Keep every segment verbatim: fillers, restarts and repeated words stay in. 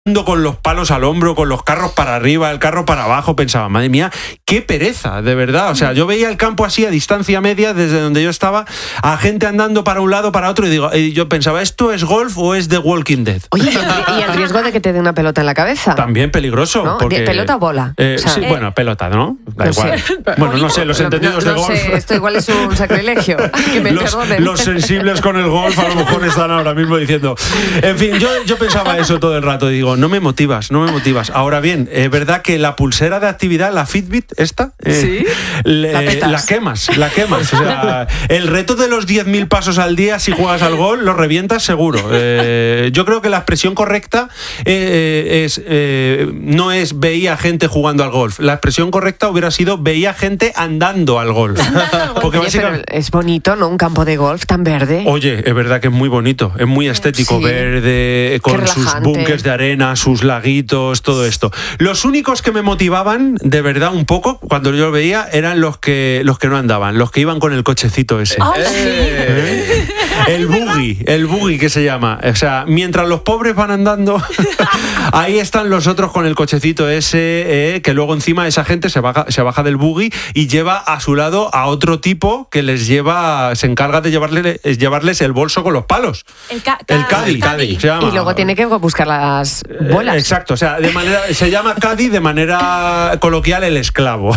con los palos al hombro, con los carros para arriba, el carro para abajo, pensaba, madre mía, qué pereza, de verdad. O sea, yo veía el campo así a distancia media desde donde yo estaba, a gente andando para un lado, para otro, y digo, y yo pensaba, ¿esto es golf o es The Walking Dead? Oye, y el riesgo de que te dé una pelota en la cabeza. También peligroso. ¿No? Porque, ¿Pelota o bola? Eh, o sea, sí, eh, bueno, pelota, ¿no? Da no igual. sé. Bueno, no sé, los no, entendidos no, de no golf. Sé, esto igual es un sacrilegio. Que me los, perdonen. los sensibles con el golf a lo mejor están ahora mismo diciendo. En fin, yo, yo pensaba eso todo el rato y digo, no me motivas, no me motivas. Ahora bien, es verdad que la pulsera de actividad, la Fitbit, esta, eh, ¿Sí? le, la, la quemas, la quemas. O sea, el reto de los diez mil pasos al día si juegas al golf, lo revientas seguro. Eh, yo creo que la expresión correcta eh, es eh, no es veía gente jugando al golf. La expresión correcta hubiera sido veía gente andando al golf. Porque Oye, básicamente... pero es bonito, ¿no? Un campo de golf tan verde. Oye, es verdad que es muy bonito, es muy estético, sí. Verde, con sus búnkers de arena, sus laguitos, todo esto. Los únicos que me motivaban, de verdad, un poco, cuando yo lo veía, eran los que los que no andaban, los que iban con el cochecito ese. ¡Ah, sí! ¿Eh? El buggy, el buggy que se llama. O sea, mientras los pobres van andando, ahí están los otros con el cochecito ese, eh, que luego encima esa gente se baja, se baja del buggy y lleva a su lado a otro tipo que les lleva, se encarga de llevarle, llevarles el bolso con los palos. El, ca el caddy, caddy se llama. Y luego tiene que buscar las bolas. Eh, exacto, o sea, de manera, se llama caddy de manera coloquial el esclavo.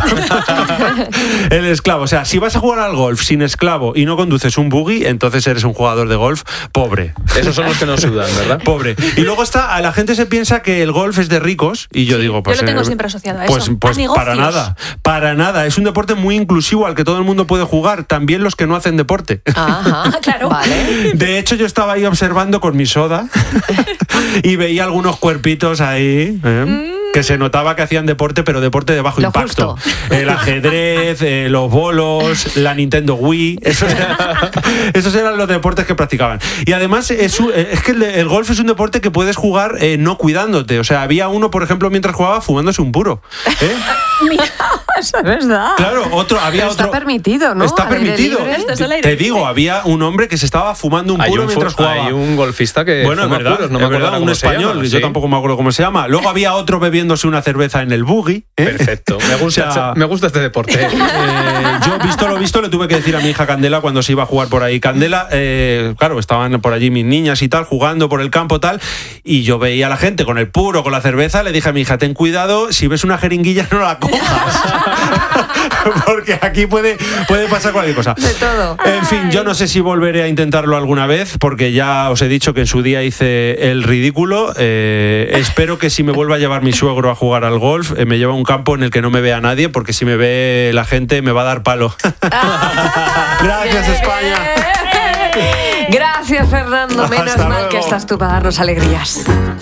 El esclavo, o sea, si vas a jugar al golf sin esclavo y no conduces un buggy, entonces eres un jugador de golf pobre. Esos son los que no sudan, ¿verdad? Pobre. Y luego está, la gente se piensa que el golf es de ricos y yo sí, digo, pues... Yo lo tengo eh, siempre asociado a pues, eso. Pues a para nada, para nada. Es un deporte muy inclusivo al que todo el mundo puede jugar, también los que no hacen deporte. Ajá, claro. Vale. De hecho, yo estaba ahí observando con mi soda y veía algunos cuerpitos ahí, ¿eh? Mm. Que se notaba que hacían deporte, pero deporte de bajo Lo impacto. justo. El ajedrez, eh, los bolos, la Nintendo Wii, esos eran, esos eran los deportes que practicaban. Y además es, es que el, el golf es un deporte que puedes jugar eh, no cuidándote. O sea, había uno, por ejemplo, mientras jugaba fumándose un puro. ¿Eh? Mira, eso es verdad. Claro, otro, había pero otro. Está permitido, ¿no? Está permitido. Te digo, había un hombre que se estaba fumando un puro un mientras jugaba. Hay un golfista que bueno, fuma es verdad, puros, no es me acuerdo verdad, cómo un se español, llama, yo sí. tampoco me acuerdo cómo se llama. Luego había otro bebiéndose una cerveza en el buggy. ¿eh? Perfecto, me gusta, o sea, me gusta este deporte. Eh, yo, visto lo visto, le tuve que decir a mi hija Candela cuando se iba a jugar por ahí. Candela, eh, claro, estaban por allí mis niñas y tal, jugando por el campo tal, y yo veía a la gente con el puro, con la cerveza, le dije a mi hija, ten cuidado, si ves una jeringuilla no la cojas. Porque aquí puede, puede pasar cualquier cosa. De todo. En fin, yo no sé si volveré a intentarlo alguna vez, porque ya os he dicho que en su día hice el ridículo. Eh, espero que si me vuelva a llevar mi suegro a jugar al golf, eh, me lleva a un campo en el que no me vea nadie, porque si me ve la gente me va a dar palo. Gracias, España. Gracias, Fernando. Menos Hasta mal luego. que estás tú para darnos alegrías.